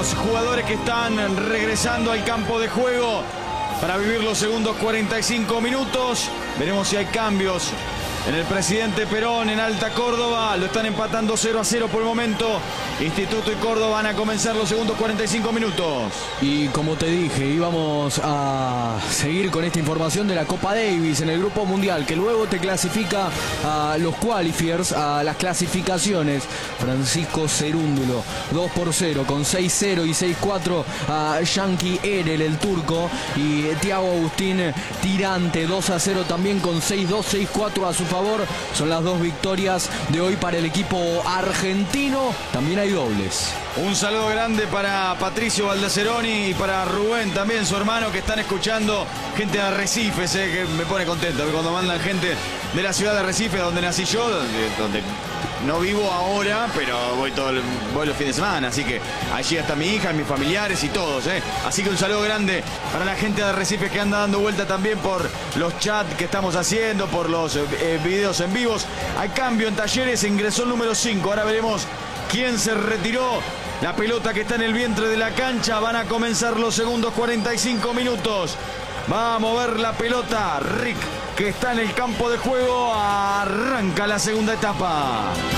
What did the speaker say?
los jugadores que están regresando al campo de juego para vivir los segundos 45 minutos. Veremos si hay cambios en el Presidente Perón, en Alta Córdoba. Lo están empatando 0-0 por el momento. Instituto y Córdoba van a comenzar los segundos 45 minutos. Y como te dije, íbamos a seguir con esta información de la Copa Davis en el Grupo Mundial, que luego te clasifica a los qualifiers, a las clasificaciones. Francisco Cerúndulo, 2-0, con 6-0 y 6-4 a Yankee Erel, el turco. Y Thiago Agustín Tirante, 2-0 también con 6-2, 6-4 a su favor. Son las dos victorias de hoy para el equipo argentino. También hay dobles. Un saludo grande para Patricio Baldaceroni y para Rubén también, su hermano, que están escuchando. Gente de Arrecifes, que me pone contento cuando mandan gente de la ciudad de Arrecife, donde nací yo, donde no vivo ahora, pero voy los fines de semana. Así que allí está mi hija, mis familiares y todos. Así que un saludo grande para la gente de Arrecifes que anda dando vuelta también por los chats que estamos haciendo, por los videos en vivos. Hay cambio en Talleres, ingresó el número 5. Ahora veremos quién se retiró. La pelota que está en el vientre de la cancha. Van a comenzar los segundos 45 minutos. Va a mover la pelota Rick, que está en el campo de juego. Arranca la segunda etapa.